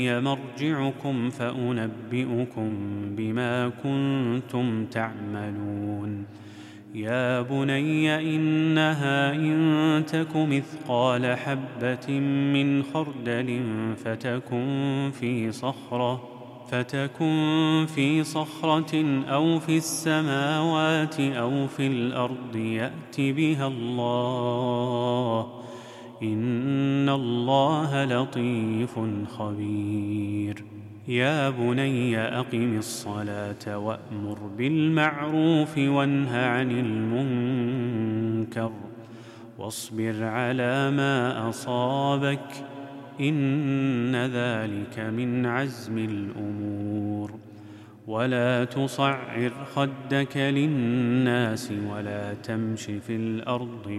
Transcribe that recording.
مرجعكم فأنبئكم بما كنتم تعملون. يا بني إنها إن تك مثقال حبة من خردل فتكن في صخرة أو في السماوات أو في الأرض يأت بها الله، إن الله لطيف خبير. يا بني أقم الصلاة وأمر بالمعروف وانه عن المنكر واصبر على ما أصابك، إن ذلك من عزم الأمور. ولا تصعر خدك للناس ولا تمش في الأرض